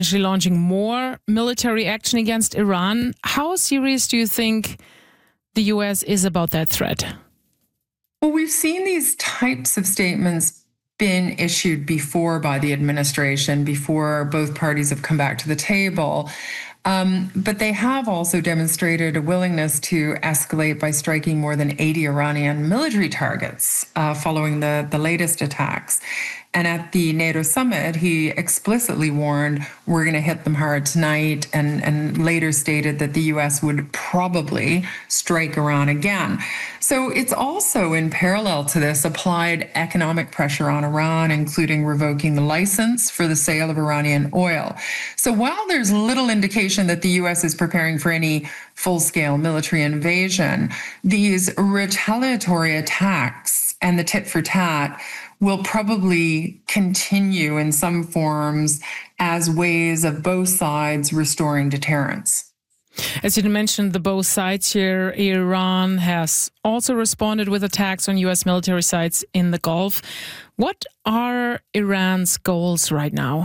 launching more military action against Iran. How serious do you think the US is about that threat? Well, we've seen these types of statements been issued before by the administration, before both parties have come back to the table. But they have also demonstrated a willingness to escalate by striking more than 80 Iranian military targets following the latest attacks. And at the NATO summit, he explicitly warned, we're going to hit them hard tonight, and later stated that the US would probably strike Iran again. So it's also, in parallel to this, applied economic pressure on Iran, including revoking the license for the sale of Iranian oil. So while there's little indication that the US is preparing for any full-scale military invasion, these retaliatory attacks and the tit for tat will probably continue in some forms as ways of both sides restoring deterrence. As you mentioned, the both sides here, Iran has also responded with attacks on U.S. military sites in the Gulf. What are Iran's goals right now?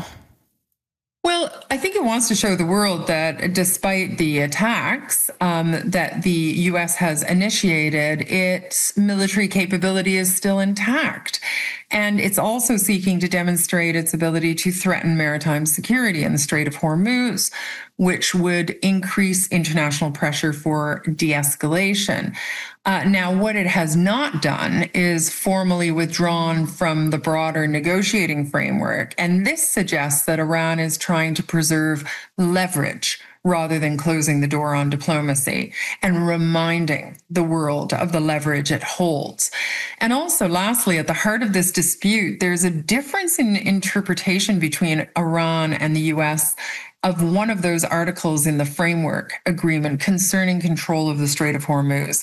Well, I think it wants to show the world that despite the attacks that the U.S. has initiated, its military capability is still intact. And it's also seeking to demonstrate its ability to threaten maritime security in the Strait of Hormuz, which would increase international pressure for de-escalation. Now, what it has not done is formally withdrawn from the broader negotiating framework. And this suggests that Iran is trying to preserve leverage rather than closing the door on diplomacy and reminding the world of the leverage it holds. And also, lastly, at the heart of this dispute, there's a difference in interpretation between Iran and the US of one of those articles in the framework agreement concerning control of the Strait of Hormuz.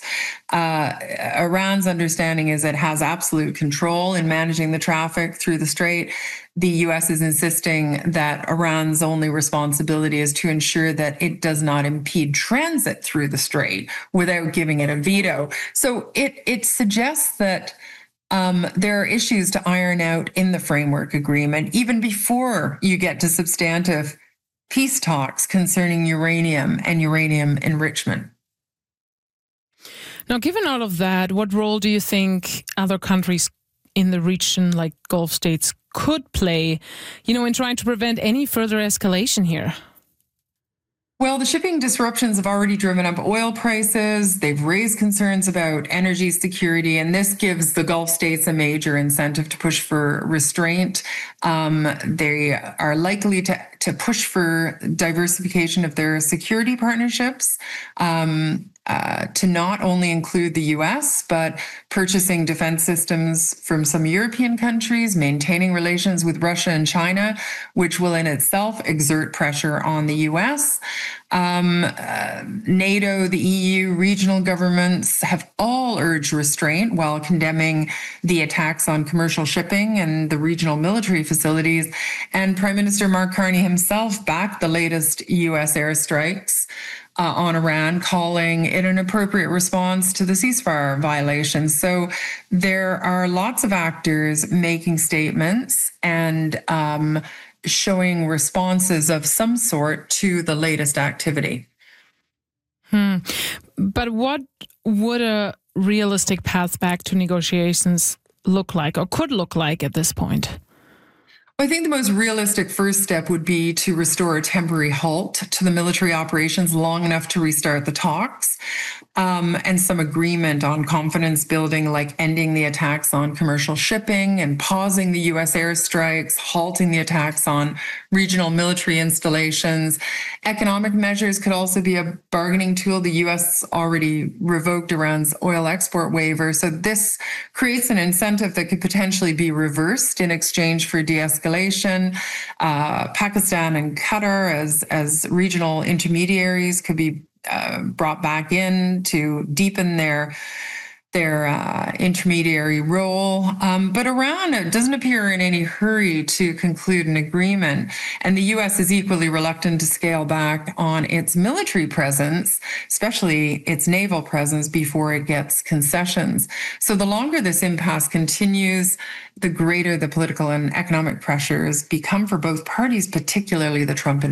Iran's understanding is it has absolute control in managing the traffic through the strait. The U.S. is insisting that Iran's only responsibility is to ensure that it does not impede transit through the strait without giving it a veto. So it suggests that there are issues to iron out in the framework agreement, even before you get to substantive peace talks concerning uranium and uranium enrichment. Now, given all of that, what role do you think other countries in the region, like Gulf states, could play, in trying to prevent any further escalation here? Well, the shipping disruptions have already driven up oil prices. They've raised concerns about energy security, and this gives the Gulf states a major incentive to push for restraint. They are likely to push for diversification of their security partnerships, to not only include the US, but purchasing defense systems from some European countries, maintaining relations with Russia and China, which will in itself exert pressure on the US. NATO, the EU, regional governments have all urged restraint while condemning the attacks on commercial shipping and the regional military facilities. And Prime Minister Mark Carney himself backed the latest US airstrikes on Iran, calling it an appropriate response to the ceasefire violations. So there are lots of actors making statements and showing responses of some sort to the latest activity. But what would a realistic path back to negotiations look like, or could look like at this point? I think the most realistic first step would be to restore a temporary halt to the military operations long enough to restart the talks, and some agreement on confidence building, like ending the attacks on commercial shipping and pausing the U.S. airstrikes, halting the attacks on regional military installations. Economic measures could also be a bargaining tool. The U.S. already revoked Iran's oil export waiver, so this creates an incentive that could potentially be reversed in exchange for de-escalation. Pakistan and Qatar as regional intermediaries could be brought back in to deepen their their intermediary role. But Iran doesn't appear in any hurry to conclude an agreement. And the U.S. is equally reluctant to scale back on its military presence, especially its naval presence, before it gets concessions. So the longer this impasse continues, the greater the political and economic pressures become for both parties, particularly the Trump